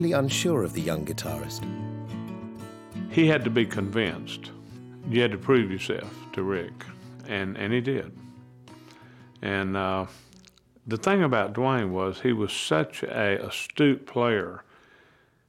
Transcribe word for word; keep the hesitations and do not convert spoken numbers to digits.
unsure of the young guitarist. He had to be convinced. You had to prove yourself to Rick, and, and he did. And uh, the thing about Duane was he was such a astute player